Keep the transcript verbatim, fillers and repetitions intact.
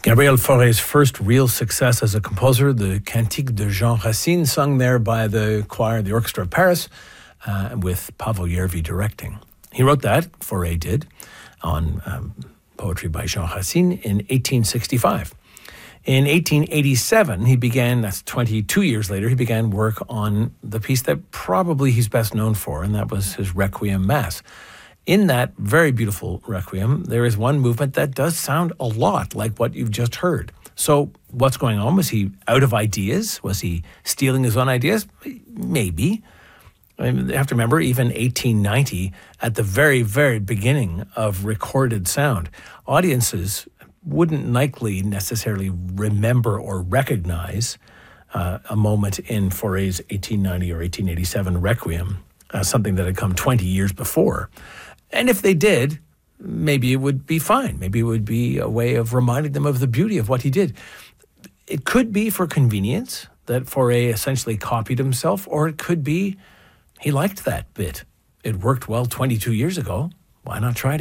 Gabriel Fauré's first real success as a composer, the Cantique de Jean Racine, sung there by the choir, the Orchestra of Paris, uh, with Pavel Järvi directing. He wrote that, Fauré did, on um, poetry by Jean Racine in eighteen sixty-five. In eighteen eighty-seven, he began, that's twenty-two years later, he began work on the piece that probably he's best known for, and that was his Requiem Mass. In that very beautiful Requiem, there is one movement that does sound a lot like what you've just heard. So what's going on? Was he out of ideas? Was he stealing his own ideas? Maybe. I mean, you have to remember, even eighteen ninety, at the very, very beginning of recorded sound, audiences wouldn't likely necessarily remember or recognize uh, a moment in Fauré's eighteen ninety or eighteen eighty-seven Requiem, uh, something that had come twenty years before. And if they did, maybe it would be fine. Maybe it would be a way of reminding them of the beauty of what he did. It could be for convenience that Fauré essentially copied himself, or it could be he liked that bit. It worked well twenty-two years ago. Why not try it again?